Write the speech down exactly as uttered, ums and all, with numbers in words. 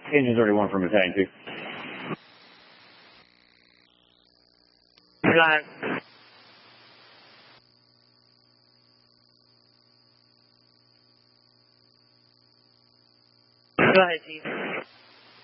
Engine thirty-one from Battalion two. Flying. Go ahead, Chief.